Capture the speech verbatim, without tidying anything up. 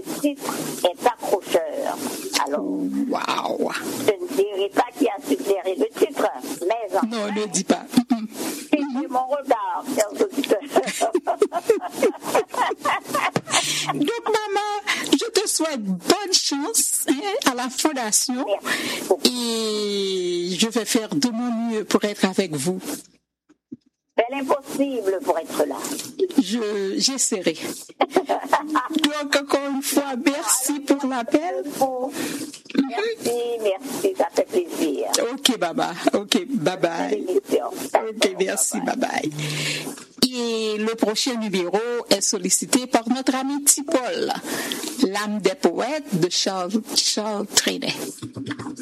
titre est accrocheur. Alors, wow. Je ne dirai pas qui a suggéré le titre, mais en non, fait, ne dis pas. c'est mon regard, chers auditeurs. Donc, maman, je te souhaite bonne chance hein, à la fondation. Merci. Et je vais faire de mon mieux pour être avec vous. C'est l'impossible pour être là. Je, j'essaierai. Donc, encore une fois, merci pour l'appel. Merci, merci, ça fait plaisir. Ok, baba. Ok, bye bye. Ok, merci, bye bye. Et le prochain numéro est sollicité par notre ami Tipol, l'âme des poètes de Charles, Charles Trenet.